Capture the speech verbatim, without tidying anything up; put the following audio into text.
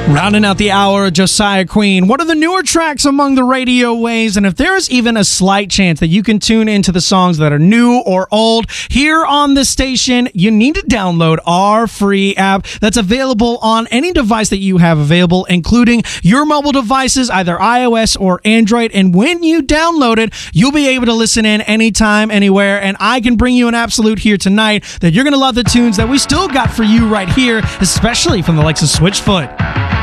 Rounding out the hour, Josiah Queen. What are the newer tracks among the radio waves? And if there is even a slight chance that you can tune into the songs that are new or old here on the station, you need to download our free app that's available on any device that you have available, including your mobile devices, either iOS or Android. And when you download it, you'll be able to listen in anytime, anywhere. And I can bring you an absolute here tonight that you're going to love the tunes that we still got for you right here, especially from the likes of Switchfoot.